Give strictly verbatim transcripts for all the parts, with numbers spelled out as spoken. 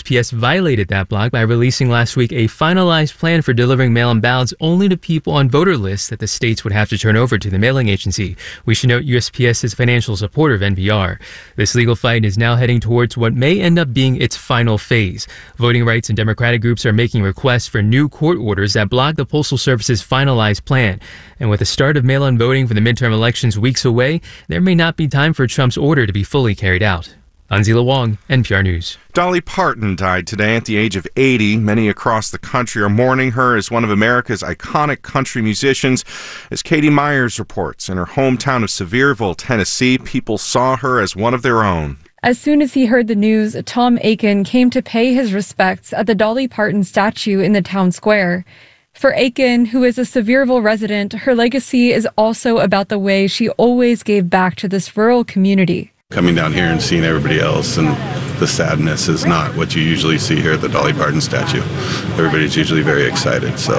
P S violated that block by releasing last week a finalized plan for delivering mail-in ballots only to people on voter lists that the states would have to turn over to the mailing agency. We should note U S P S is a financial supporter of N P R. This legal fight is now heading towards what may end up being its final phase. Voting rights and Democratic groups are making requests for new court orders that block the Postal Service's finalized plan. And with the start of mail-in voting for the midterm elections weeks away, there may not be time for Trump's order to be fully carried out. Anzila Wong, N P R News. Dolly Parton died today at the age of eighty. Many across the country are mourning her as one of America's iconic country musicians. As Katie Myers reports, in her hometown of Sevierville, Tennessee, people saw her as one of their own. As soon as he heard the news, Tom Aiken came to pay his respects at the Dolly Parton statue in the town square. For Aiken, who is a Sevierville resident, her legacy is also about the way she always gave back to this rural community. Coming down here and seeing everybody else, and the sadness is not what you usually see here at the Dolly Parton statue. Everybody's usually very excited, so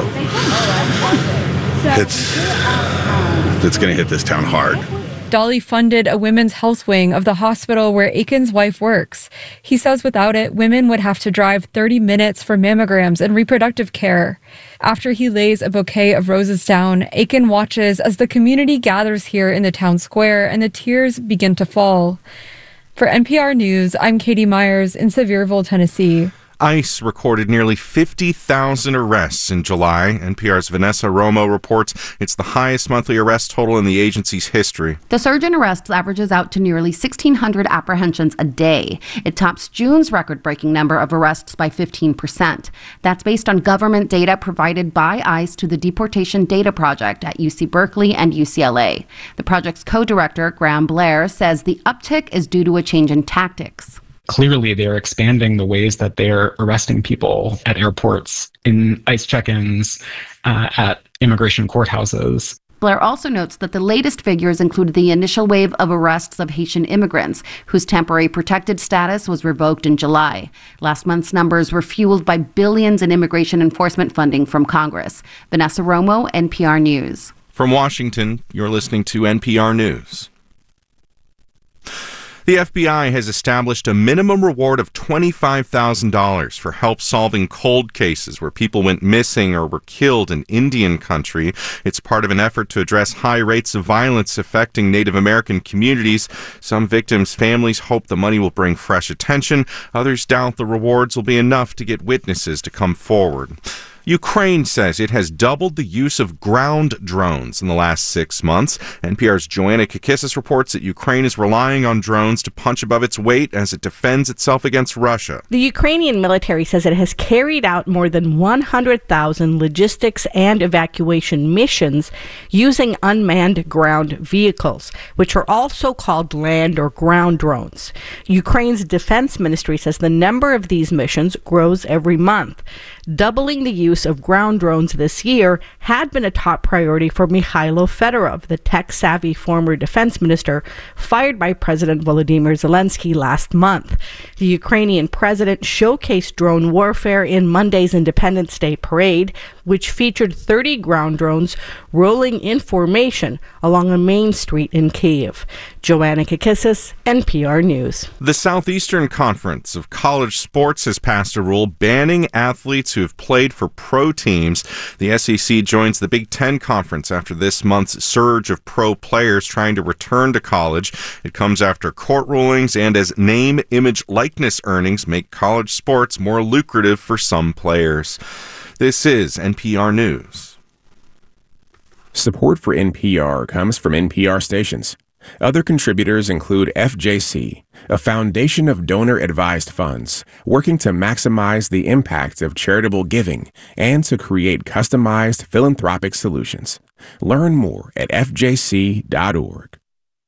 it's it's going to hit this town hard. Dolly funded a women's health wing of the hospital where Aiken's wife works. He says without it, women would have to drive thirty minutes for mammograms and reproductive care. After he lays a bouquet of roses down, Aiken watches as the community gathers here in the town square and the tears begin to fall. For N P R News, I'm Katie Myers in Sevierville, Tennessee. ICE recorded nearly fifty thousand arrests in July. N P R's Vanessa Romo reports it's the highest monthly arrest total in the agency's history. The surge in arrests averages out to nearly sixteen hundred apprehensions a day. It tops June's record-breaking number of arrests by fifteen percent. That's based on government data provided by ICE to the Deportation Data Project at U C Berkeley and U C L A. The project's co-director, Graham Blair, says the uptick is due to a change in tactics. Clearly, they're expanding the ways that they're arresting people at airports, in ICE check-ins, uh, at immigration courthouses. Blair also notes that the latest figures include the initial wave of arrests of Haitian immigrants, whose temporary protected status was revoked in July. Last month's numbers were fueled by billions in immigration enforcement funding from Congress. Vanessa Romo, N P R News. From Washington, you're listening to N P R News. The F B I has established a minimum reward of twenty-five thousand dollars for help solving cold cases where people went missing or were killed in Indian country. It's part of an effort to address high rates of violence affecting Native American communities. Some victims' families hope the money will bring fresh attention. Others doubt the rewards will be enough to get witnesses to come forward. Ukraine says it has doubled the use of ground drones in the last six months. N P R's Joanna Kakissis reports that Ukraine is relying on drones to punch above its weight as it defends itself against Russia. The Ukrainian military says it has carried out more than one hundred thousand logistics and evacuation missions using unmanned ground vehicles, which are also called land or ground drones. Ukraine's defense ministry says the number of these missions grows every month. Doubling the use of ground drones this year had been a top priority for Mikhailo Fedorov, the tech-savvy former defense minister fired by President Volodymyr Zelensky last month. The Ukrainian president showcased drone warfare in Monday's Independence Day parade, which featured thirty ground drones rolling in formation along a main street in Kyiv. Joanna Kakissis, N P R News. The Southeastern Conference of College Sports has passed a rule banning athletes who have played for pro teams. The S E C joins the Big Ten Conference after this month's surge of pro players trying to return to college. It comes after court rulings and as name, image, likeness earnings make college sports more lucrative for some players. This is N P R News. Support for N P R comes from N P R stations. Other contributors include F J C, a foundation of donor-advised funds working to maximize the impact of charitable giving and to create customized philanthropic solutions. Learn more at f j c dot org.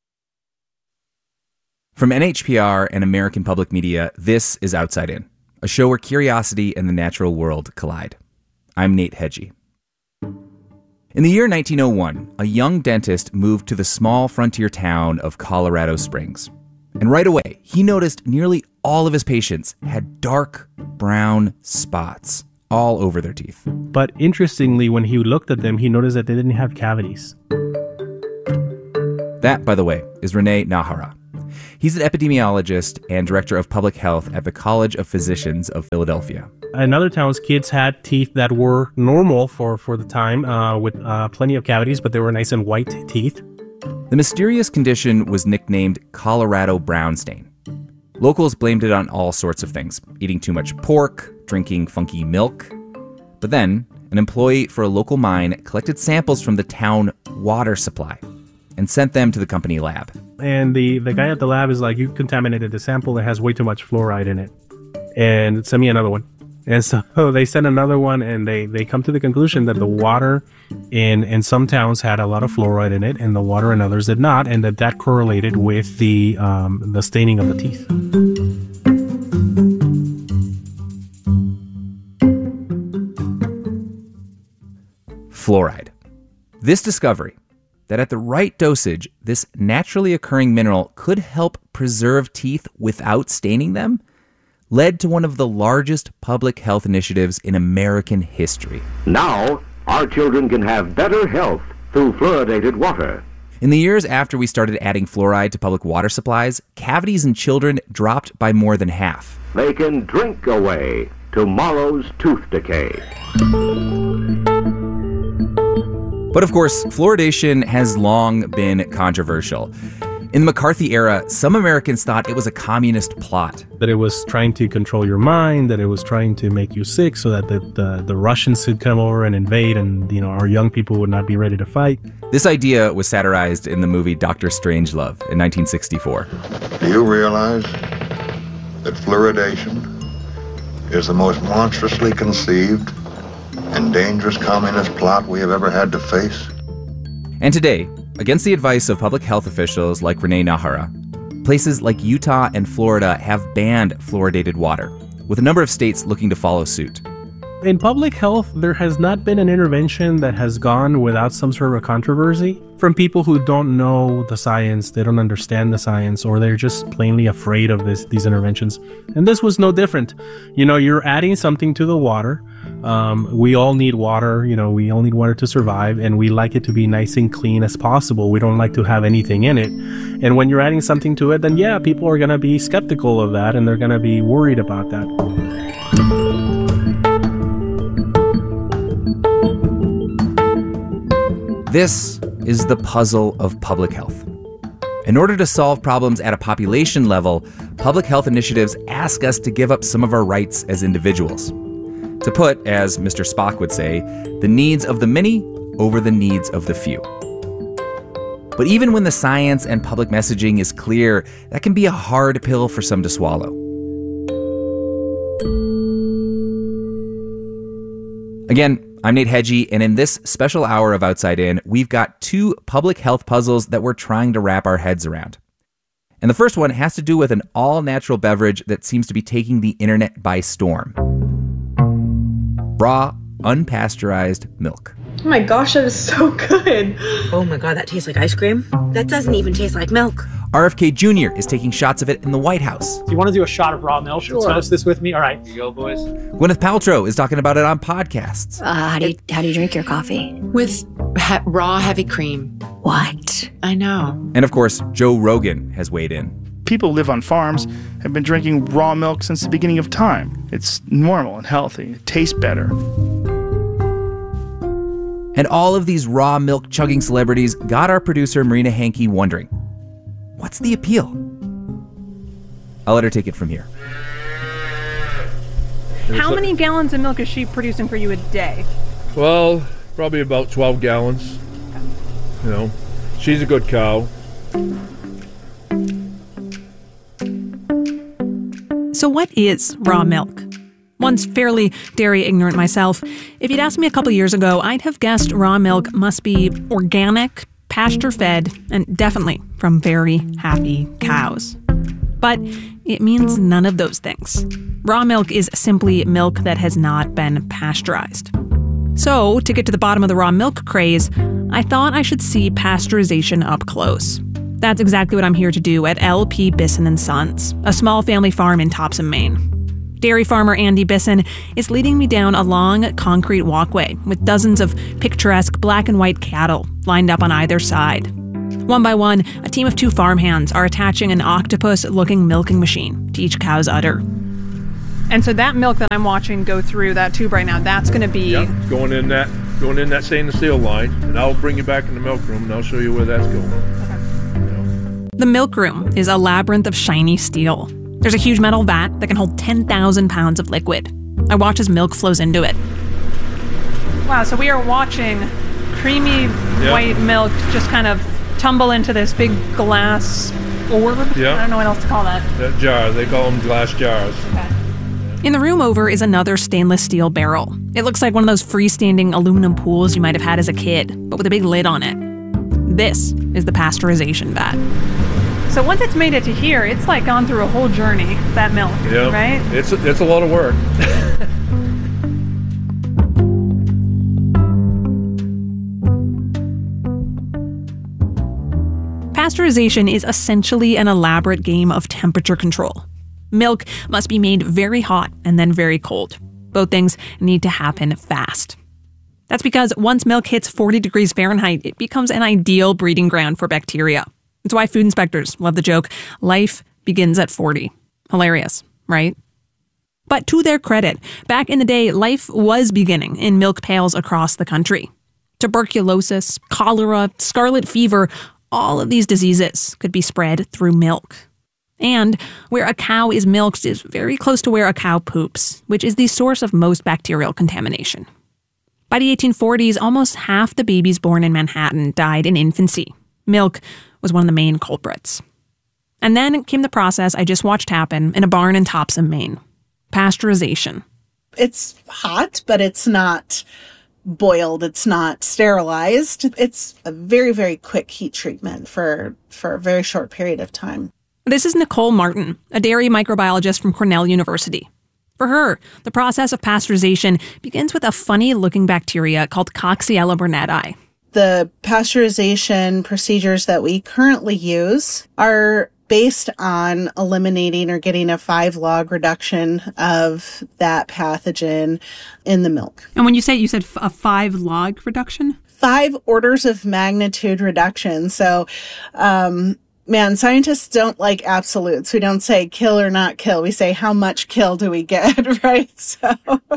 From N H P R and American Public Media, this is Outside In, a show where curiosity and the natural world collide. I'm Nate Hedgie. In the year nineteen oh one, a young dentist moved to the small frontier town of Colorado Springs. And right away, he noticed nearly all of his patients had dark brown spots all over their teeth. But interestingly, when he looked at them, he noticed that they didn't have cavities. That, by the way, is Renee Nahara. He's an epidemiologist and director of public health at the College of Physicians of Philadelphia. In other towns, kids had teeth that were normal for, for the time, uh, with uh, plenty of cavities, but they were nice and white teeth. The mysterious condition was nicknamed Colorado brown stain. Locals blamed it on all sorts of things, eating too much pork, drinking funky milk. But then, an employee for a local mine collected samples from the town water supply and sent them to the company lab. And the, the guy at the lab is like, you contaminated the sample, it has way too much fluoride in it. And send me another one. And so they send another one, and they, they come to the conclusion that the water in, in some towns had a lot of fluoride in it, and the water in others did not, and that that correlated with the um, the staining of the teeth. Fluoride. This discovery, that at the right dosage, this naturally occurring mineral could help preserve teeth without staining them, led to one of the largest public health initiatives in American history. Now, our children can have better health through fluoridated water. In the years after we started adding fluoride to public water supplies, cavities in children dropped by more than half. They can drink away tomorrow's tooth decay. But of course, fluoridation has long been controversial. In the McCarthy era, some Americans thought it was a communist plot. That it was trying to control your mind, that it was trying to make you sick so that the, the, the Russians could come over and invade and, you know, our young people would not be ready to fight. This idea was satirized in the movie Doctor Strangelove in nineteen sixty-four. Do you realize that fluoridation is the most monstrously conceived and dangerous communist plot we have ever had to face? And today, against the advice of public health officials like Renee Nahara, places like Utah and Florida have banned fluoridated water, with a number of states looking to follow suit. In public health, there has not been an intervention that has gone without some sort of a controversy from people who don't know the science, they don't understand the science, or they're just plainly afraid of this, these interventions. And this was no different. You know, you're adding something to the water. Um, we all need water, you know, we all need water to survive, and we like it to be nice and clean as possible. We don't like to have anything in it. And when you're adding something to it, then yeah, people are going to be skeptical of that, and they're going to be worried about that. This is the puzzle of public health. In order to solve problems at a population level, public health initiatives ask us to give up some of our rights as individuals. To put, as Mister Spock would say, the needs of the many over the needs of the few. But even when the science and public messaging is clear, that can be a hard pill for some to swallow. Again, I'm Nate Hedgie, and in this special hour of Outside In, we've got two public health puzzles that we're trying to wrap our heads around. And the first one has to do with an all-natural beverage that seems to be taking the internet by storm. Raw, unpasteurized milk. Oh my gosh, that is so good. Oh my god, that tastes like ice cream. That doesn't even taste like milk. R F K Junior is taking shots of it in the White House. Do you want to do a shot of raw milk? Sure. Toast this with me? All right. Here you go, boys. Gwyneth Paltrow is talking about it on podcasts. Uh, how do you how do you drink your coffee? With he- raw heavy cream. What? I know. And of course, Joe Rogan has weighed in. People who live on farms have been drinking raw milk since the beginning of time. It's normal and healthy. It tastes better. And all of these raw milk chugging celebrities got our producer Marina Hankey wondering, what's the appeal? I'll let her take it from here. How many gallons of milk is she producing for you a day? Well, probably about twelve gallons. You know, she's a good cow. So what is raw milk? Once fairly dairy ignorant myself, if you'd asked me a couple years ago, I'd have guessed raw milk must be organic, pasture-fed, and definitely from very happy cows. But it means none of those things. Raw milk is simply milk that has not been pasteurized. So, to get to the bottom of the raw milk craze, I thought I should see pasteurization up close. That's exactly what I'm here to do at L P Bisson and Sons, a small family farm in Topsom, Maine. Dairy farmer Andy Bisson is leading me down a long concrete walkway with dozens of picturesque black and white cattle lined up on either side. One by one, a team of two farmhands are attaching an octopus-looking milking machine to each cow's udder. And so that milk that I'm watching go through that tube right now, that's going to be... Yep, going in that going in that stainless steel line, and I'll bring you back in the milk room, and I'll show you where that's going. Okay. The milk room is a labyrinth of shiny steel. There's a huge metal vat that can hold ten thousand pounds of liquid. I watch as milk flows into it. Wow, so we are watching creamy yep. white milk just kind of tumble into this big glass orb? Yep. I don't know what else to call that. That jar, they call them glass jars. Okay. In the room over is another stainless steel barrel. It looks like one of those freestanding aluminum pools you might have had as a kid, but with a big lid on it. This is the pasteurization vat. So once it's made it to here, it's like gone through a whole journey, that milk, yep. right? It's a, it's a lot of work. Pasteurization is essentially an elaborate game of temperature control. Milk must be made very hot and then very cold. Both things need to happen fast. That's because once milk hits forty degrees Fahrenheit, it becomes an ideal breeding ground for bacteria. It's why food inspectors love the joke, life begins at forty. Hilarious, right? But to their credit, back in the day, life was beginning in milk pails across the country. Tuberculosis, cholera, scarlet fever, all of these diseases could be spread through milk. And where a cow is milked is very close to where a cow poops, which is the source of most bacterial contamination. By the eighteen forties, almost half the babies born in Manhattan died in infancy. Milk was one of the main culprits. And then came the process I just watched happen in a barn in Topsom, Maine. Pasteurization. It's hot, but it's not boiled. It's not sterilized. It's a very, very quick heat treatment for, for a very short period of time. This is Nicole Martin, a dairy microbiologist from Cornell University. For her, the process of pasteurization begins with a funny-looking bacteria called Coxiella burnetii. The pasteurization procedures that we currently use are based on eliminating or getting a five log reduction of that pathogen in the milk. And when you say, you said a five log reduction? Five orders of magnitude reduction. So, um, man, scientists don't like absolutes. We don't say kill or not kill. We say how much kill do we get, right? So.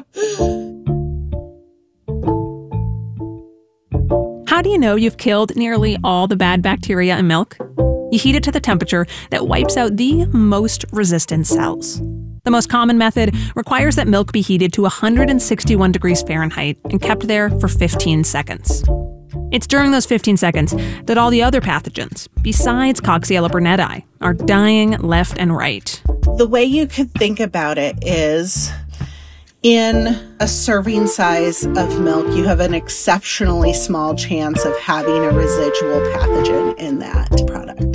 How do you know you've killed nearly all the bad bacteria in milk? You heat it to the temperature that wipes out the most resistant cells. The most common method requires that milk be heated to one hundred sixty-one degrees Fahrenheit and kept there for fifteen seconds. It's during those fifteen seconds that all the other pathogens, besides Coxiella burnetii, are dying left and right. The way you could think about it is, in a serving size of milk, you have an exceptionally small chance of having a residual pathogen in that product.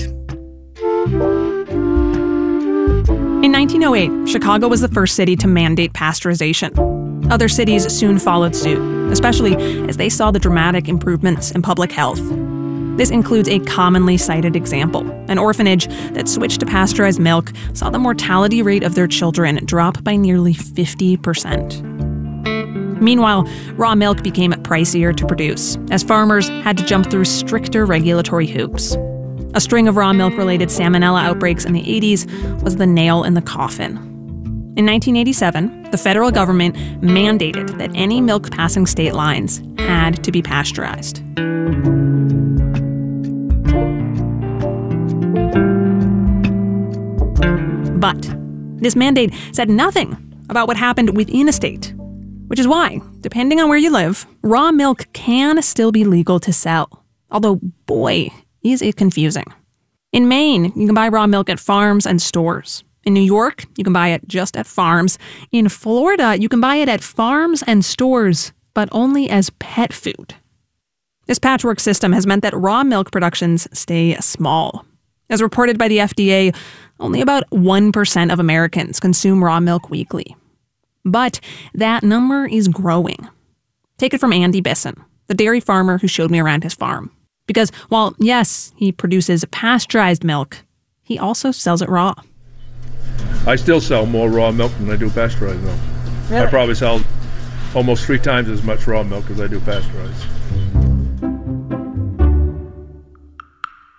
In nineteen oh eight, Chicago was the first city to mandate pasteurization. Other cities soon followed suit, especially as they saw the dramatic improvements in public health. This includes a commonly cited example. An orphanage that switched to pasteurized milk saw the mortality rate of their children drop by nearly fifty percent. Meanwhile, raw milk became pricier to produce, as farmers had to jump through stricter regulatory hoops. A string of raw milk-related salmonella outbreaks in the eighties was the nail in the coffin. In nineteen eighty-seven, the federal government mandated that any milk passing state lines had to be pasteurized. But this mandate said nothing about what happened within a state, which is why, depending on where you live, raw milk can still be legal to sell. Although, boy, is it confusing. In Maine, you can buy raw milk at farms and stores. In New York, you can buy it just at farms. In Florida, you can buy it at farms and stores, but only as pet food. This patchwork system has meant that raw milk productions stay small. As reported by the F D A, only about one percent of Americans consume raw milk weekly. But that number is growing. Take it from Andy Bisson, the dairy farmer who showed me around his farm. Because while, yes, he produces pasteurized milk, he also sells it raw. I still sell more raw milk than I do pasteurized milk. Really? I probably sell almost three times as much raw milk as I do pasteurized.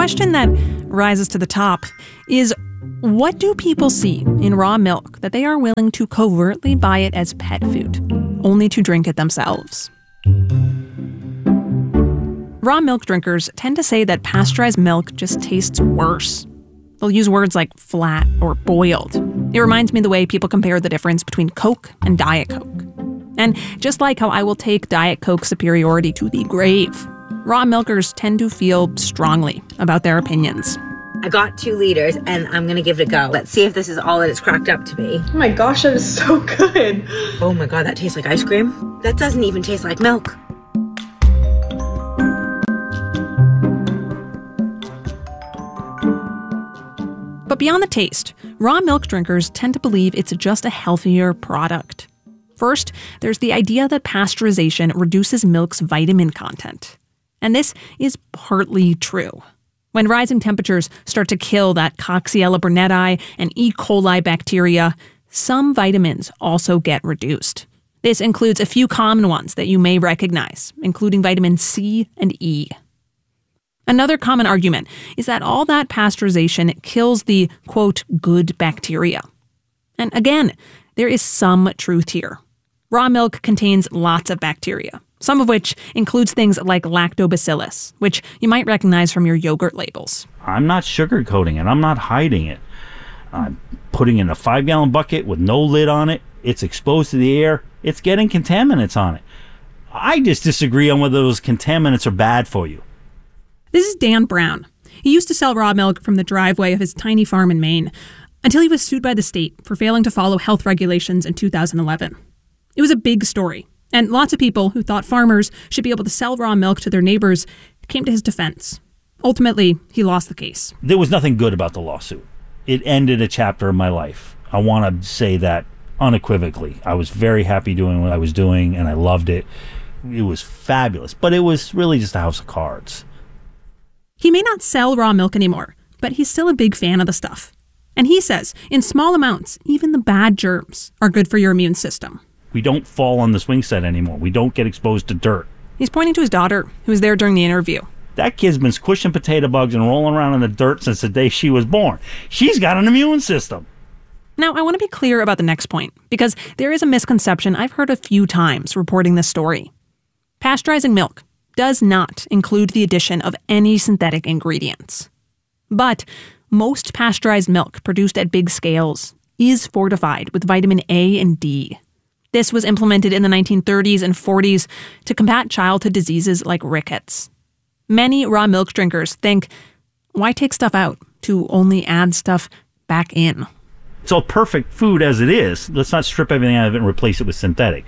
question that rises to the top is, what do people see in raw milk that they are willing to covertly buy it as pet food, only to drink it themselves? Raw milk drinkers tend to say that pasteurized milk just tastes worse. They'll use words like flat or boiled. It reminds me of the way people compare the difference between Coke and Diet Coke. And just like how I will take Diet Coke's superiority to the grave, raw milkers tend to feel strongly about their opinions. I got two liters and I'm gonna give it a go. Let's see if this is all that it's cracked up to be. Oh my gosh, that is so good. Oh my god, that tastes like ice cream. That doesn't even taste like milk. But beyond the taste, raw milk drinkers tend to believe it's just a healthier product. First, there's the idea that pasteurization reduces milk's vitamin content. And this is partly true. When rising temperatures start to kill that Coxiella burnetii and E. coli bacteria, some vitamins also get reduced. This includes a few common ones that you may recognize, including vitamin C and E. Another common argument is that all that pasteurization kills the, quote, good bacteria. And again, there is some truth here. Raw milk contains lots of bacteria, some of which includes things like lactobacillus, which you might recognize from your yogurt labels. I'm not sugarcoating it. I'm not hiding it. I'm putting it in a five-gallon bucket with no lid on it. It's exposed to the air. It's getting contaminants on it. I just disagree on whether those contaminants are bad for you. This is Dan Brown. He used to sell raw milk from the driveway of his tiny farm in Maine until he was sued by the state for failing to follow health regulations in two thousand eleven. It was a big story, and lots of people who thought farmers should be able to sell raw milk to their neighbors came to his defense. Ultimately, he lost the case. There was nothing good about the lawsuit. It ended a chapter of my life. I want to say that unequivocally. I was very happy doing what I was doing, and I loved it. It was fabulous, but it was really just a house of cards. He may not sell raw milk anymore, but he's still a big fan of the stuff. And he says, in small amounts, even the bad germs are good for your immune system. We don't fall on the swing set anymore. We don't get exposed to dirt. He's pointing to his daughter, who was there during the interview. That kid's been squishing potato bugs and rolling around in the dirt since the day she was born. She's got an immune system. Now, I want to be clear about the next point, because there is a misconception I've heard a few times reporting this story. Pasteurizing milk does not include the addition of any synthetic ingredients. But most pasteurized milk produced at big scales is fortified with vitamin A and D. This was implemented in the nineteen thirties and forties to combat childhood diseases like rickets. Many raw milk drinkers think, why take stuff out to only add stuff back in? It's all perfect food as it is. Let's not strip everything out of it and replace it with synthetic.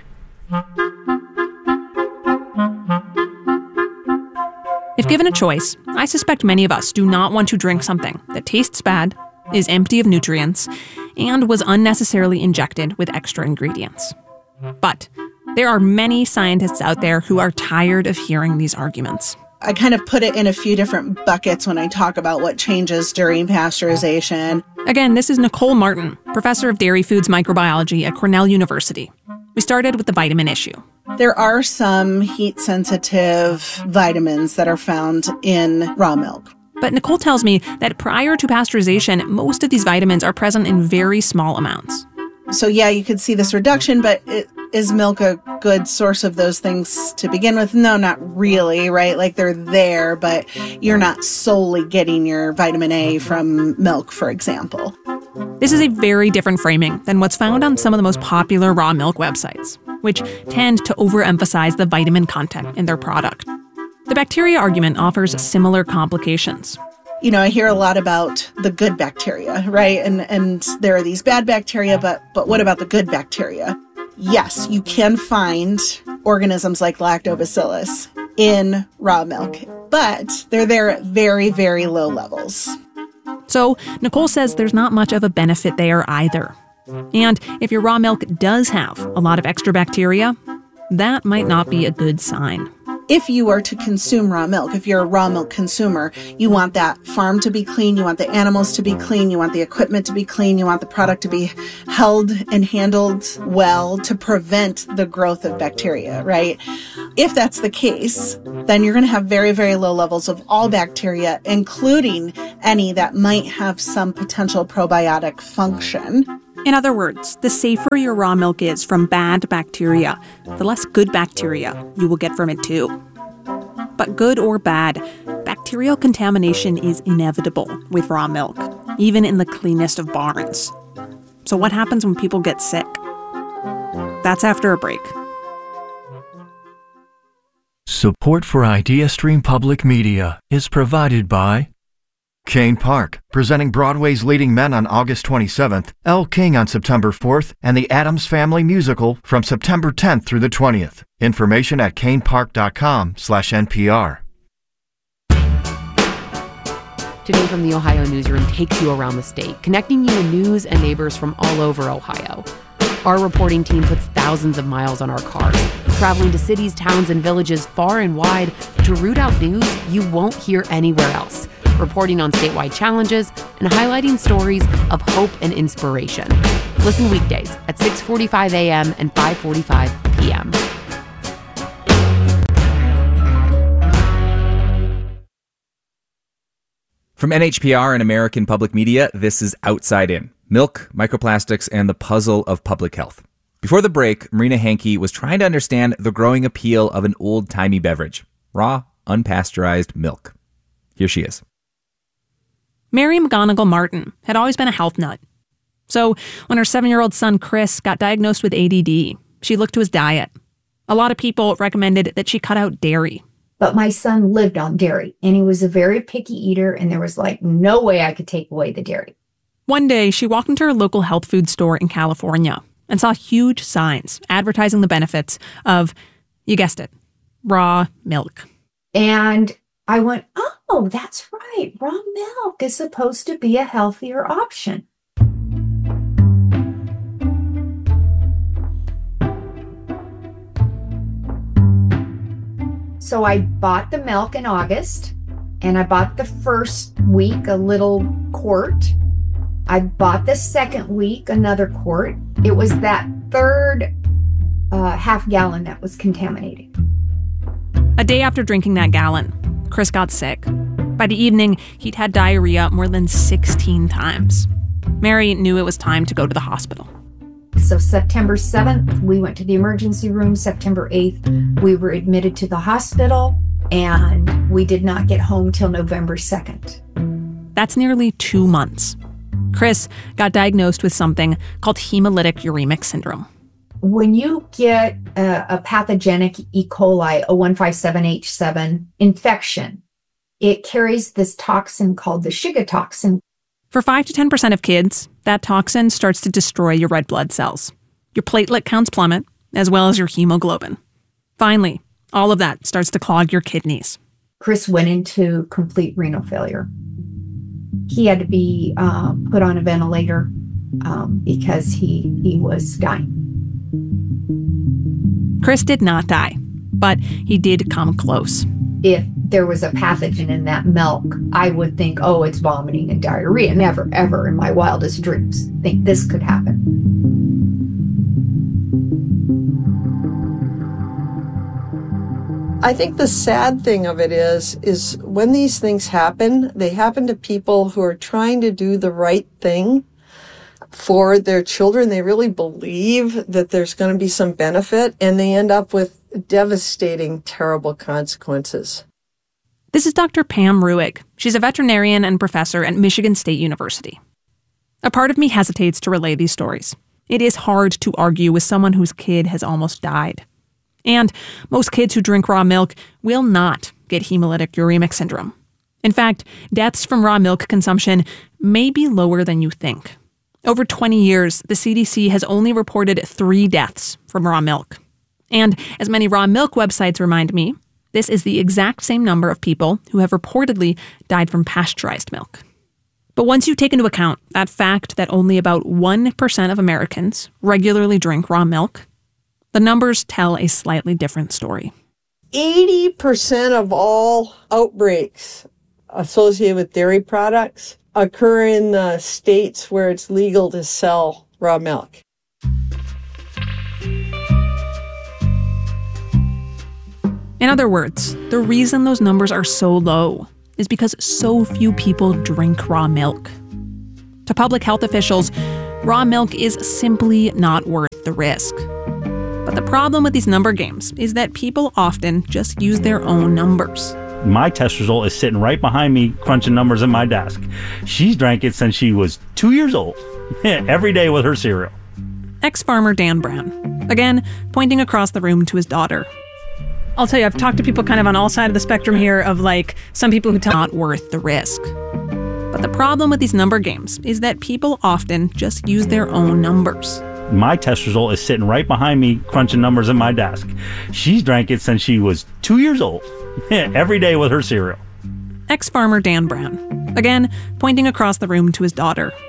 If given a choice, I suspect many of us do not want to drink something that tastes bad, is empty of nutrients, and was unnecessarily injected with extra ingredients. But there are many scientists out there who are tired of hearing these arguments. I kind of put it in a few different buckets when I talk about what changes during pasteurization. Again, this is Nicole Martin, professor of dairy foods microbiology at Cornell University. We started with the vitamin issue. There are some heat-sensitive vitamins that are found in raw milk. But Nicole tells me that prior to pasteurization, most of these vitamins are present in very small amounts. So yeah, you could see this reduction, but it, is milk a good source of those things to begin with? No, not really, right? Like they're there, but you're not solely getting your vitamin A from milk, for example. This is a very different framing than what's found on some of the most popular raw milk websites, which tend to overemphasize the vitamin content in their product. The bacteria argument offers similar complications. You know, I hear a lot about the good bacteria, right? And and there are these bad bacteria, but but what about the good bacteria? Yes, you can find organisms like lactobacillus in raw milk, but they're there at very, very low levels. So Nicole says there's not much of a benefit there either. And if your raw milk does have a lot of extra bacteria, that might not be a good sign. if you are to consume raw milk, if you're a raw milk consumer, you want that farm to be clean, you want the animals to be clean, you want the equipment to be clean, you want the product to be held and handled well to prevent the growth of bacteria, right? If that's the case, then you're going to have very, very low levels of all bacteria, including any that might have some potential probiotic function. In other words, the safer your raw milk is from bad bacteria, the less good bacteria you will get from it too. But good or bad, bacterial contamination is inevitable with raw milk, even in the cleanest of barns. So what happens when people get sick? That's after a break. Support for IdeaStream Public Media is provided by Kane Park, presenting Broadway's Leading Men on August twenty-seventh, Elle King on September fourth, and the Addams Family Musical from September tenth through the twentieth. Information at kanepark.com slash NPR. Today from the Ohio Newsroom takes you around the state, connecting you to news and neighbors from all over Ohio. Our reporting team puts thousands of miles on our cars, traveling to cities, towns, and villages far and wide to root out news you won't hear anywhere else, reporting on statewide challenges and highlighting stories of hope and inspiration. Listen weekdays at six forty-five a.m. and five forty-five p.m. From N H P R and American Public Media, this is Outside In. Milk, microplastics, and the puzzle of public health. Before the break, Marina Hankey was trying to understand the growing appeal of an old-timey beverage, raw, unpasteurized milk. Here she is. Mary McGonigal Martin had always been a health nut. So when her seven-year-old son Chris got diagnosed with A D D, she looked to his diet. A lot of people recommended that she cut out dairy. But my son lived on dairy, and he was a very picky eater, and there was like no way I could take away the dairy. One day, she walked into her local health food store in California and saw huge signs advertising the benefits of, you guessed it, raw milk. And I went, oh, that's right. Raw milk is supposed to be a healthier option. So I bought the milk in August, and I bought the first week a little quart. I bought the second week another quart. It was that third uh, half gallon that was contaminated. A day after drinking that gallon, Chris got sick. By the evening, he'd had diarrhea more than sixteen times. Mary knew it was time to go to the hospital. So September seventh, we went to the emergency room. September eighth, we were admitted to the hospital, and we did not get home till November second. That's nearly two months. Chris got diagnosed with something called hemolytic uremic syndrome. When you get a, a pathogenic E. coli O one five seven H seven infection, it carries this toxin called the Shiga toxin. For five to ten percent of kids, that toxin starts to destroy your red blood cells. Your platelet counts plummet, as well as your hemoglobin. Finally, all of that starts to clog your kidneys. Chris went into complete renal failure. He had to be uh, put on a ventilator um, because he, he was dying. Chris did not die, but he did come close. If there was a pathogen in that milk, I would think, oh, it's vomiting and diarrhea. Never, ever in my wildest dreams think this could happen. I think the sad thing of it is, is when these things happen, they happen to people who are trying to do the right thing for their children. They really believe that there's going to be some benefit, and they end up with devastating, terrible consequences. This is Doctor Pam Ruig. She's a veterinarian and professor at Michigan State University. A part of me hesitates to relay these stories. It is hard to argue with someone whose kid has almost died. And most kids who drink raw milk will not get hemolytic uremic syndrome. In fact, deaths from raw milk consumption may be lower than you think. Over twenty years, the C D C has only reported three deaths from raw milk. And as many raw milk websites remind me, this is the exact same number of people who have reportedly died from pasteurized milk. But once you take into account that fact that only about one percent of Americans regularly drink raw milk, the numbers tell a slightly different story. eighty percent of all outbreaks associated with dairy products occur in the states where it's legal to sell raw milk. In other words, the reason those numbers are so low is because so few people drink raw milk. To public health officials, raw milk is simply not worth the risk. But the problem with these number games is that people often just use their own numbers. My test result is sitting right behind me, crunching numbers at my desk. She's drank it since she was two years old, every day with her cereal. Ex-farmer Dan Brown, again, pointing across the room to his daughter. I'll tell you, I've talked to people kind of on all sides of the spectrum here of like some people who tell not worth the risk. But the problem with these number games is that people often just use their own numbers. My test result is sitting right behind me, crunching numbers at my desk. She's drank it since she was two years old, every day with her cereal. Ex-farmer Dan Brown, again, pointing across the room to his daughter.